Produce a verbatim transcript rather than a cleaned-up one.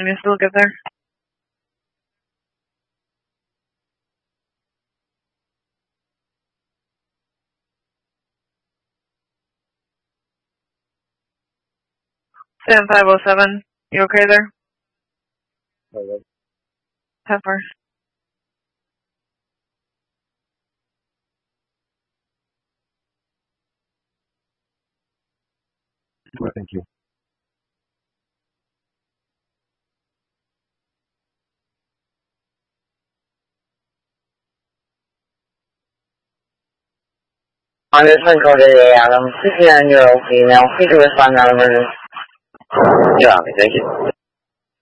Can you still get there? Sam five oh seven, you okay there? Hello. Pepper. Well, thank you. On this one, code eight Adam, sixty-nine year old female, please respond out of emergency. Yeah, thank you.